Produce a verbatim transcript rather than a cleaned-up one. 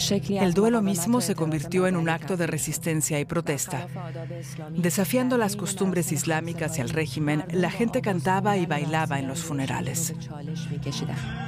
El duelo mismo se convirtió en un acto de resistencia y protesta. Desafiando las costumbres islámicas y el régimen, la gente cantaba y bailaba en los funerales.